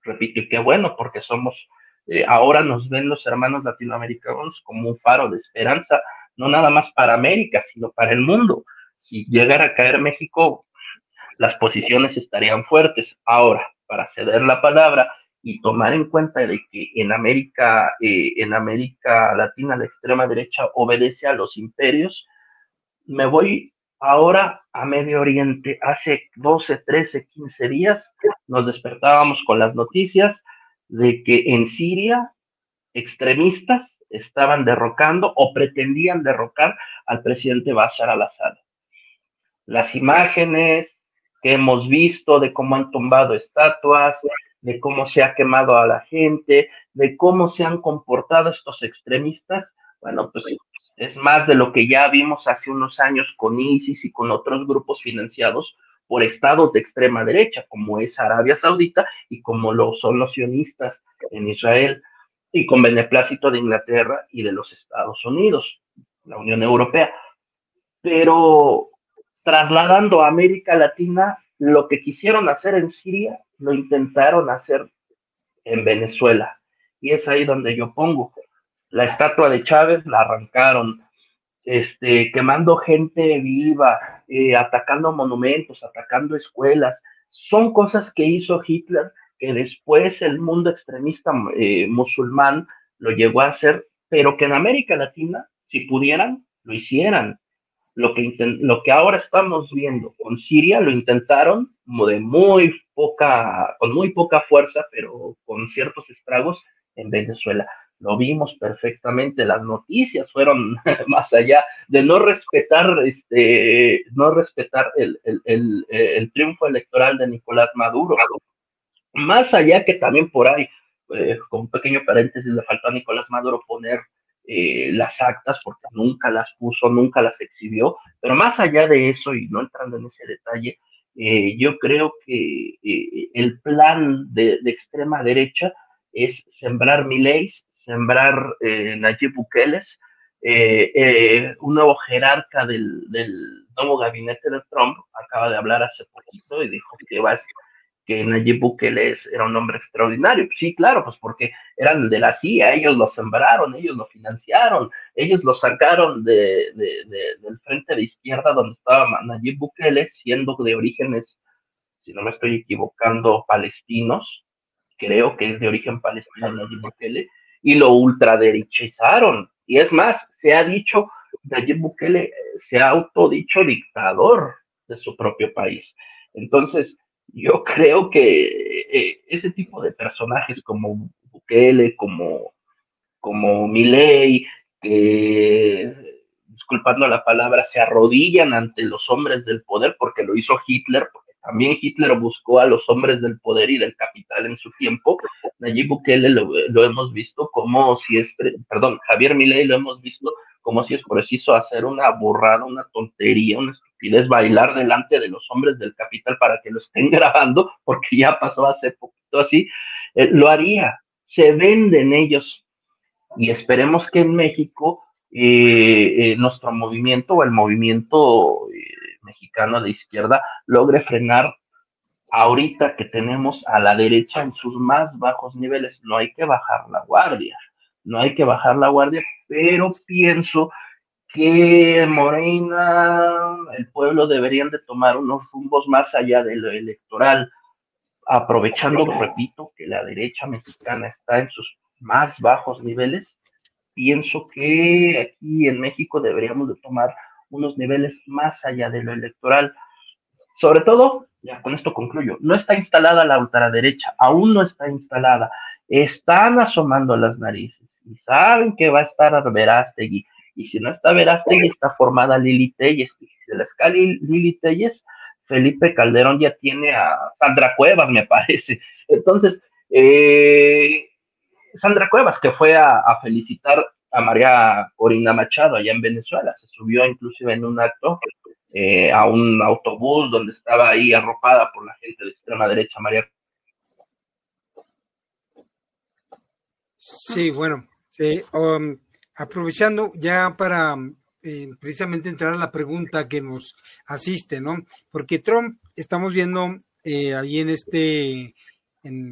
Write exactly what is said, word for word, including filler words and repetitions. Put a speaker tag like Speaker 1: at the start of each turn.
Speaker 1: repito, y qué bueno, porque somos, eh, ahora nos ven los hermanos latinoamericanos como un faro de esperanza, no nada más para América, sino para el mundo. Si llegara a caer México, las posiciones estarían fuertes. Ahora, para ceder la palabra y tomar en cuenta de que en América, eh, en América Latina la extrema derecha obedece a los imperios, me voy ahora a Medio Oriente. Hace doce, trece, quince días nos despertábamos con las noticias de que en Siria extremistas estaban derrocando o pretendían derrocar al presidente Bashar al-Assad. Las imágenes que hemos visto de cómo han tumbado estatuas, de cómo se ha quemado a la gente, de cómo se han comportado estos extremistas, bueno, pues es más de lo que ya vimos hace unos años con ISIS y con otros grupos financiados por estados de extrema derecha, como es Arabia Saudita y como lo son los sionistas en Israel, y con beneplácito de Inglaterra y de los Estados Unidos, la Unión Europea. Pero trasladando a América Latina, lo que quisieron hacer en Siria, lo intentaron hacer en Venezuela. Y es ahí donde yo pongo. La estatua de Chávez la arrancaron, este, quemando gente viva, eh, atacando monumentos, atacando escuelas. Son cosas que hizo Hitler que después el mundo extremista eh, musulmán lo llegó a hacer, pero que en América Latina, si pudieran, lo hicieran. Lo que, intent, lo que ahora estamos viendo con Siria lo intentaron como de muy poca, con muy poca fuerza, pero con ciertos estragos en Venezuela. Lo vimos perfectamente, las noticias fueron más allá de no respetar, este, no respetar el, el, el, el triunfo electoral de Nicolás Maduro. Más allá que también por ahí, eh, con un pequeño paréntesis, le faltó a Nicolás Maduro poner eh, las actas porque nunca las puso, nunca las exhibió, pero más allá de eso y no entrando en ese detalle, eh, yo creo que eh, el plan de, de extrema derecha es sembrar Mileis, sembrar eh, Nayib Bukeles, eh, eh, un nuevo jerarca del, del nuevo gabinete de Trump acaba de hablar hace poquito y dijo que va a que Nayib Bukele era un hombre extraordinario. Sí, claro, pues porque eran de la C I A, ellos lo sembraron, ellos lo financiaron, ellos lo sacaron de, de, de, del frente de izquierda donde estaba Nayib Bukele, siendo de orígenes, si no me estoy equivocando, palestinos, creo que es de origen palestino Nayib Bukele, y lo ultraderechizaron. Y es más, se ha dicho, Nayib Bukele se ha autodicho dictador de su propio país. Entonces, yo creo que eh, ese tipo de personajes como Bukele, como, como Milei, que, disculpando la palabra, se arrodillan ante los hombres del poder, porque lo hizo Hitler, porque también Hitler buscó a los hombres del poder y del capital en su tiempo. Nayib Bukele lo, lo hemos visto como si es, perdón, Javier Milei lo hemos visto como si es preciso hacer una burrada, una tontería, una estupidez, bailar delante de los hombres del capital para que lo estén grabando, porque ya pasó hace poquito así, eh, lo haría. Se venden ellos y esperemos que en México eh, eh, nuestro movimiento o el movimiento eh, mexicano de izquierda logre frenar ahorita que tenemos a la derecha en sus más bajos niveles. No hay que bajar la guardia, no hay que bajar la guardia, pero pienso que Morena, el pueblo deberían de tomar unos rumbos más allá de lo electoral, aprovechando, repito, que la derecha mexicana está en sus más bajos niveles. Pienso que aquí en México deberíamos de tomar unos niveles más allá de lo electoral. Sobre todo, ya con esto concluyo, no está instalada la ultraderecha, aún no está instalada. Están asomando las narices y saben que va a estar Verástegui. Y si no está Verástegui, está formada Lili Telles. Y si se les cae Lili Telles, Felipe Calderón ya tiene a Sandra Cuevas, me parece. Entonces, eh, Sandra Cuevas, que fue a, a felicitar a María Corina Machado allá en Venezuela, se subió inclusive en un acto eh, a un autobús donde estaba ahí arropada por la gente de extrema derecha, María.
Speaker 2: Sí, bueno, sí, um, aprovechando ya para eh, precisamente entrar a la pregunta que nos asiste, ¿no? Porque Trump, estamos viendo eh, ahí en este, en